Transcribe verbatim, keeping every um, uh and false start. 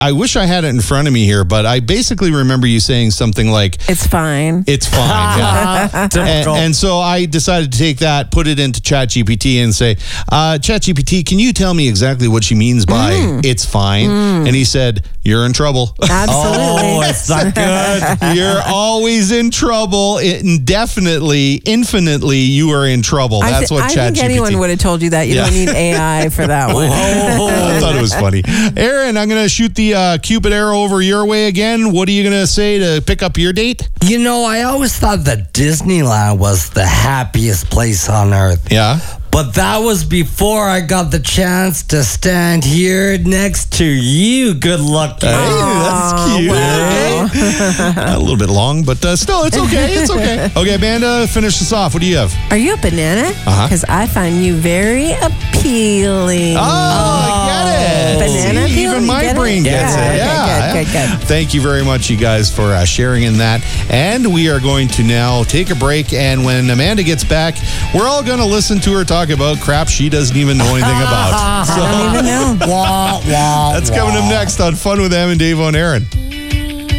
I wish I had it in front of me here, but I basically remember you saying something like, It's fine. it's fine. Yeah. and, and so I decided to take that, put it into ChatGPT and say, uh, ChatGPT, can you tell me exactly what she means by mm. it's fine? Mm. And he said, you're in trouble. Absolutely. Oh, it's not good. You're always in trouble. Indefinitely, infinitely, you are in trouble. That's th- what ChatGPT. I think anyone would have told you that. You yeah. don't need A I for that one. I thought it was funny. Aaron, I'm going to shoot the uh, Cupid arrow over your way again. What are you going to say to pick up your date? You know, I always thought that Disneyland was the happiest place on earth. Yeah. But that was before I got the chance to stand here next to you. Good luck. Hey, that's cute. Wow. Hey. A little bit long, but uh, still, it's okay. It's okay. Okay, Amanda, finish us off. What do you have? Are you a banana? Uh-huh. Because I find you very appealing. Oh, I get it. Banana See, appealing? even my Get brain it? gets Yeah, it. okay, Yeah. good, good, good. Thank you very much, you guys, for uh, sharing in that. And we are going to now take a break. And when Amanda gets back, we're all going to listen to her talk about crap she doesn't even know anything about. I don't even know. Wah, wah, That's coming up next on Fun with Em and Dave on Aaron.